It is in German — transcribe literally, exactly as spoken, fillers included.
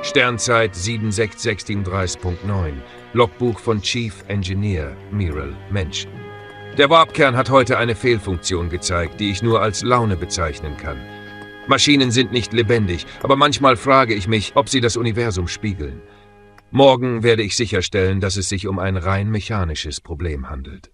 Sternzeit sieben sechs sechs sieben drei Punkt neun. Logbuch von Chief Engineer Miral Mensch. Der Warpkern hat heute eine Fehlfunktion gezeigt, die ich nur als Laune bezeichnen kann. Maschinen sind nicht lebendig, aber manchmal frage ich mich, ob sie das Universum spiegeln. Morgen werde ich sicherstellen, dass es sich um ein rein mechanisches Problem handelt.